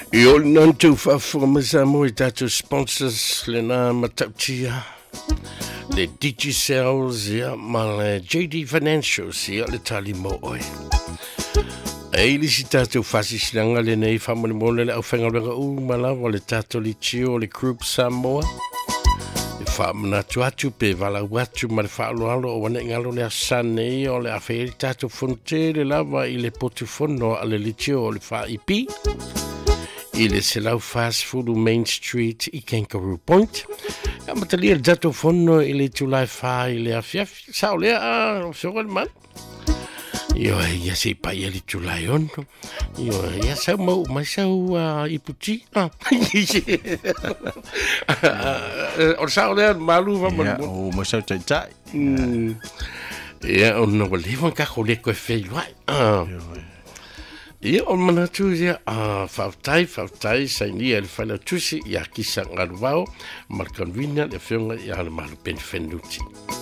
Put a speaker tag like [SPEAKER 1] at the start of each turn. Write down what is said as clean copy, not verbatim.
[SPEAKER 1] Io non tu fa formazamo I dato sponsors lena matautia le Digicels ia ma le JD Financials ia le tali mo oi. E li si tato fasi silanga le nei famole mole le au whengawenga malawa le tato li tio le group Samoa. E whamana atu pe vala watu ma le whaaloalo o wane ngalo le asane I o le awheri tato fonte le lava I le potufono a le li tio o le wha ipi. I le selau fast food Main Street I Kangaroo Point. A matalia le tato fono I le tulai wha I le awhiafi. Sao lea a whionga le man. Io ia sei pai ali tulai ono. Io ia sau mau mai sau iputi. O sau lea malu va mo.
[SPEAKER 2] O mo sau tai tai.
[SPEAKER 1] Ia ono wale wan ka ko le ko fe vai. Ia o mana tu ia fautai sai ni el fala tusi ia kisa ngalwao markan wina le fionga ia le malu pen fenuti.